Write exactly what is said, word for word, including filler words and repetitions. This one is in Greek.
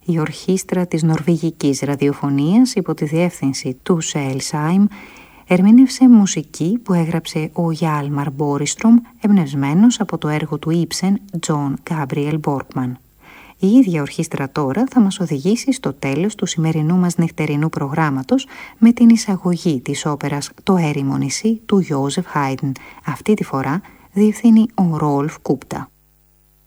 Η ορχήστρα της νορβηγικής ραδιοφωνίας υπό τη διεύθυνση του Σέλσάιμ ερμήνευσε μουσική που έγραψε ο Γιάλμαρ Μπόριστρομ, εμπνευσμένος από το έργο του Ήψεν Τζον Γκάμπριελ Μπόρκμαν. Η ίδια ορχήστρα τώρα θα μας οδηγήσει στο τέλος του σημερινού μας νυχτερινού προγράμματος με την εισαγωγή της όπερας «Το έρημο νησί» του Γιόζεφ Χάιντν. Αυτή τη φορά διευθύνει ο Ρόλφ Κούπτα.